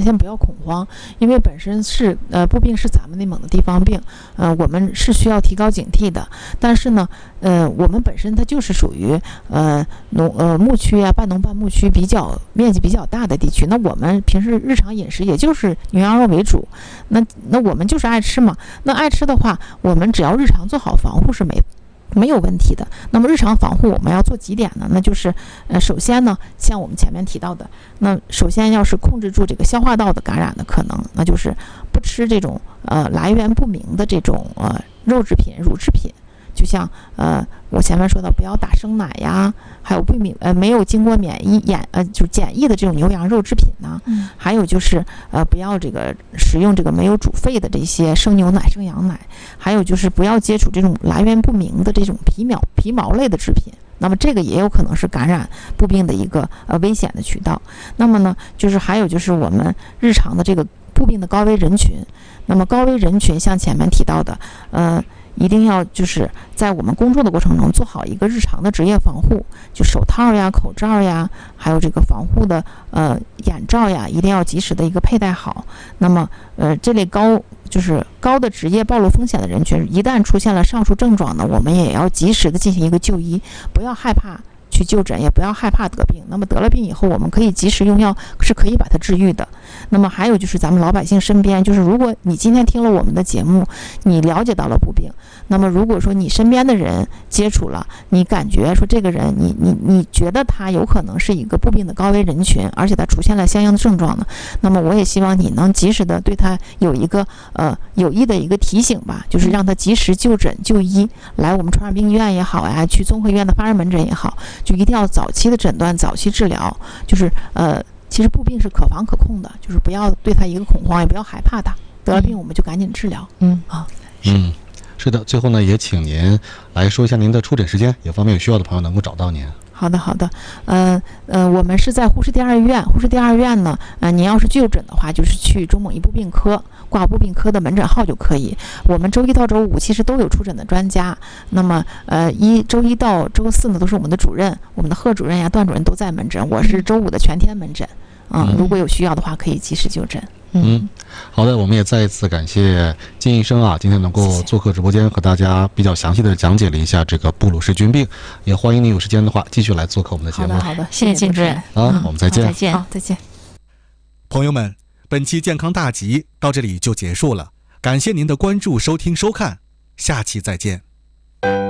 先不要恐慌，因为本身是布病是咱们内蒙的地方病，我们是需要提高警惕的。但是呢，我们本身它就是属于牧区啊，半农半牧区面积比较大的地区。那我们平时日常饮食也就是牛羊肉为主，那我们就是爱吃嘛。那爱吃的话，我们只要日常做好防护是没有问题的。那么日常防护我们要做几点呢？那就是首先呢，像我们前面提到的，那首先要是控制住这个消化道的感染的可能，那就是不吃这种来源不明的这种肉制品、乳制品。就像我前面说的，不要打生奶呀，还有没有经过就是检疫的这种牛羊肉制品呢，还有就是不要食用这个没有煮沸的这些生牛奶、生羊奶，还有就是不要接触这种来源不明的这种皮毛类的制品。那么这个也有可能是感染布病的一个危险的渠道。那么呢，就是还有就是我们日常的这个布病的高危人群。那么高危人群像前面提到的，一定要就是在我们工作的过程中做好一个日常的职业防护，就手套呀、口罩呀，还有这个防护的眼罩呀，一定要及时的一个佩戴好。那么这类高的职业暴露风险的人群，一旦出现了上述症状呢，我们也要及时的进行一个就医，不要害怕去就诊，也不要害怕得病。那么得了病以后，我们可以及时用药，是可以把它治愈的。那么还有就是咱们老百姓身边，就是如果你今天听了我们的节目，你了解到了布病，那么如果说你身边的人接触了，你感觉说这个人你觉得他有可能是一个布病的高危人群，而且他出现了相应的症状呢，那么我也希望你能及时的对他有一个有益的一个提醒吧，就是让他及时就诊就医，来我们传染病医院也好呀，去综合医院的发热门诊也好，就一定要早期的诊断、早期治疗。就是其实布病是可防可控的，就是不要对他一个恐慌，也不要害怕他，得了病我们就赶紧治疗。 是的。最后呢，也请您来说一下您的出诊时间，也方便有需要的朋友能够找到您。 好的，我们是在呼市第二医院。呼市第二医院呢，您要是就诊的话，就是去中蒙医布病科挂布病科的门诊号就可以。我们周一到周五其实都有出诊的专家。那么周一到周四呢，都是我们的主任，我们的贺主任呀、段主任都在门诊。我是周五的全天门诊。如果有需要的话，可以及时就诊。 好的，我们也再一次感谢金医生今天能够做客直播间，和大家比较详细的讲解了一下这个布鲁氏菌病。也欢迎您有时间的话继续来做客我们的节目。 好的，谢谢金主任。 我们再见。 再见。再见。 朋友们，本期健康大集到这里就结束了，感谢您的关注、收听、收看，下期再见。